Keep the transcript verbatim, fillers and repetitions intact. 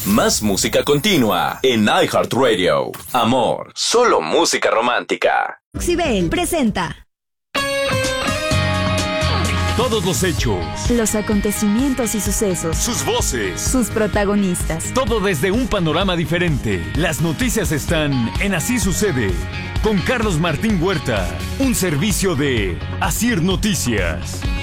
Más música continua en iHeartRadio. Amor, solo música romántica. Oxibel presenta todos los hechos, los acontecimientos y sucesos, sus voces, sus protagonistas. Todo desde un panorama diferente. Las noticias están en Así Sucede, con Carlos Martín Huerta. Un servicio de Asir Noticias.